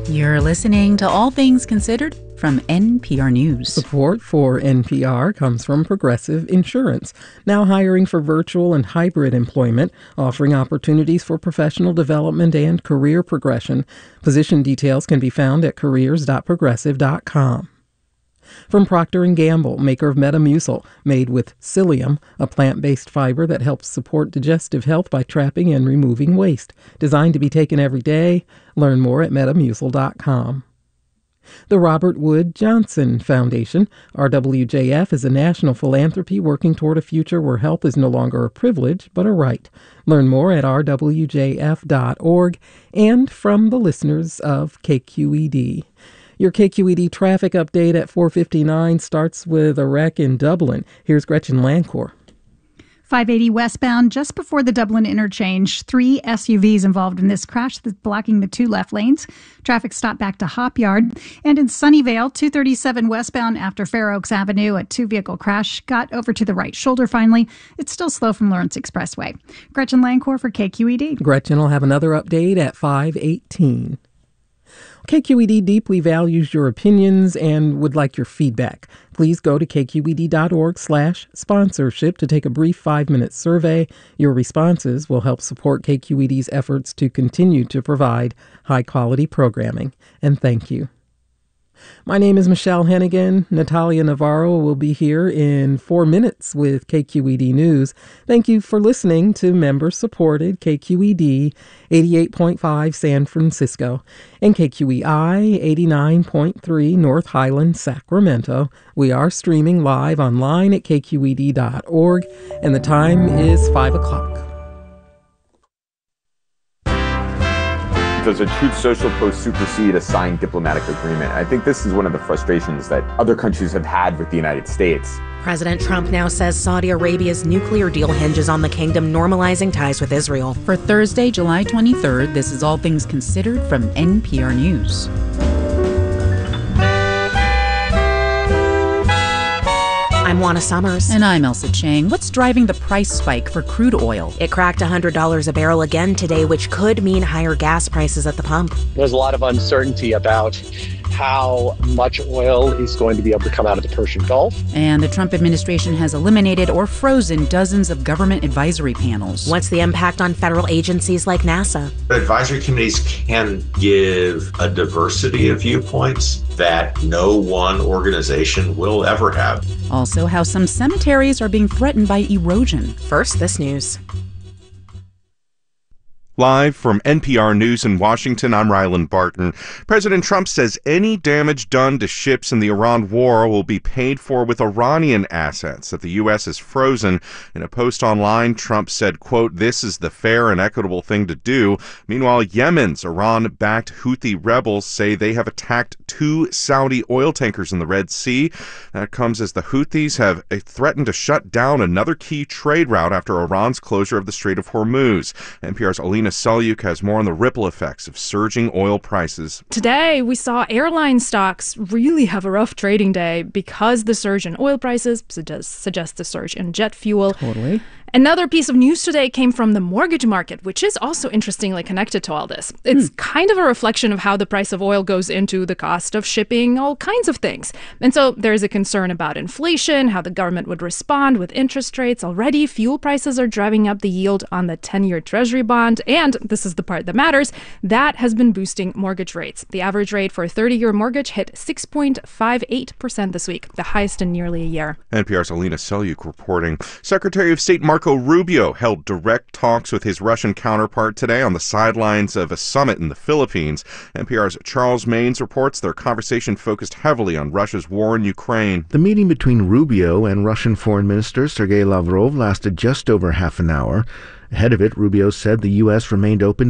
You're listening to All Things Considered from NPR News. Support for NPR comes from Progressive Insurance, now hiring for virtual and hybrid employment, offering opportunities for professional development and career progression. Position details can be found at careers.progressive.com. From Procter & Gamble, maker of Metamucil, made with psyllium, a plant-based fiber that helps support digestive health by trapping and removing waste. Designed to be taken every day. Learn more at metamucil.com. The Robert Wood Johnson Foundation, RWJF, is a national philanthropy working toward a future where health is no longer a privilege, but a right. Learn more at rwjf.org and from the listeners of KQED. Your KQED traffic update at 4:59 starts with a wreck in Dublin. Here's Gretchen Lancourt. 580 westbound, just before the Dublin interchange. 3 SUVs involved in this crash that's blocking the 2 left lanes. Traffic stopped back to Hop Yard. And in Sunnyvale, 237 westbound after Fair Oaks Avenue, a 2-vehicle crash got over to the right shoulder finally. It's still slow from Lawrence Expressway. Gretchen Lancourt for KQED. Gretchen will have another update at 5:18. KQED deeply values your opinions and would like your feedback. Please go to kqed.org/sponsorship to take a brief 5-minute survey. Your responses will help support KQED's efforts to continue to provide high-quality programming. And thank you. My name is Michelle Hennigan. Natalia Navarro will be here in 4 minutes with KQED News. Thank you for listening to member-supported KQED 88.5 San Francisco and KQEI 89.3 North Highland, Sacramento. We are streaming live online at kqed.org, and the time is 5 o'clock. Does a Truth Social post supersede a signed diplomatic agreement? I think this is one of the frustrations that other countries have had with the United States. President Trump now says Saudi Arabia's nuclear deal hinges on the kingdom normalizing ties with Israel. For Thursday, July 23rd, this is All Things Considered from NPR News. I'm Juana Summers. And I'm Elsa Chang. What's driving the price spike for crude oil? It cracked $100 a barrel again today, which could mean higher gas prices at the pump. There's a lot of uncertainty about how much oil is going to be able to come out of the Persian Gulf. And the Trump administration has eliminated or frozen dozens of government advisory panels. What's the impact on federal agencies like NASA? Advisory committees can give a diversity of viewpoints that no one organization will ever have. Also, how some cemeteries are being threatened by erosion. First, this news. Live from NPR News in Washington, I'm Ryland Barton. President Trump says any damage done to ships in the Iran war will be paid for with Iranian assets that the U.S. has frozen. In a post online, Trump said, quote, "This is the fair and equitable thing to do." Meanwhile, Yemen's Iran-backed Houthi rebels say they have attacked 2 Saudi oil tankers in the Red Sea. That comes as the Houthis have threatened to shut down another key trade route after Iran's closure of the Strait of Hormuz. NPR's Alina Selyuk has more on the ripple effects of surging oil prices. Today, we saw airline stocks really have a rough trading day because the surge in oil prices suggests a surge in jet fuel. Totally. Another piece of news today came from the mortgage market, which is also interestingly connected to all this. It's kind of a reflection of how the price of oil goes into the cost of shipping all kinds of things. And so there's a concern about inflation, how the government would respond with interest rates. Already, fuel prices are driving up the yield on the 10-year Treasury bond. And this is the part that matters, that has been boosting mortgage rates. The average rate for a 30-year mortgage hit 6.58% this week, the highest in nearly a year. NPR's Alina Selyuk reporting. Secretary of State Marco Rubio held direct talks with his Russian counterpart today on the sidelines of a summit in the Philippines. NPR's Charles Maynes reports their conversation focused heavily on Russia's war in Ukraine. The meeting between Rubio and Russian Foreign Minister Sergei Lavrov lasted just over half an hour. Ahead of it, Rubio said the U.S. remained open